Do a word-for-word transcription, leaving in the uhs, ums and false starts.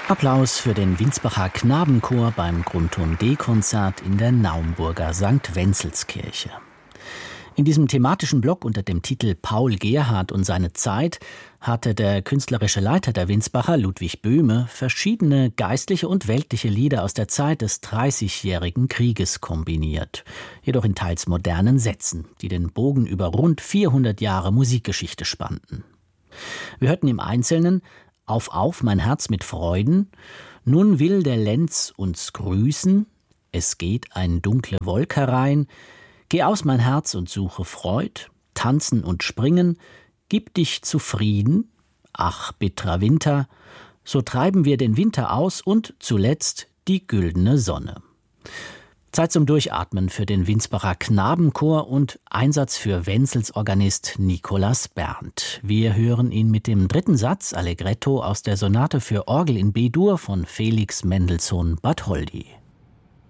Applaus für den Winsbacher Knabenchor beim Grundton D-Konzert in der Naumburger Sankt Wenzelskirche. In diesem thematischen Block unter dem Titel Paul Gerhardt und seine Zeit hatte der künstlerische Leiter der Winsbacher, Ludwig Böhme, verschiedene geistliche und weltliche Lieder aus der Zeit des Dreißigjährigen Krieges kombiniert, jedoch in teils modernen Sätzen, die den Bogen über rund vierhundert Jahre Musikgeschichte spannten. Wir hörten im Einzelnen Auf, auf, mein Herz mit Freuden, Nun will der Lenz uns grüßen, Es geht ein dunkle Wolk herein, Geh aus, mein Herz, und suche Freud, Tanzen und springen, Gib dich zufrieden, Ach, bittrer Winter, So treiben wir den Winter aus und zuletzt die güldene Sonne. Zeit zum Durchatmen für den Winsbacher Knabenchor und Einsatz für Wenzels Organist Nikolaus Berndt. Wir hören ihn mit dem dritten Satz Allegretto aus der Sonate für Orgel in B-Dur von Felix Mendelssohn Bartholdy.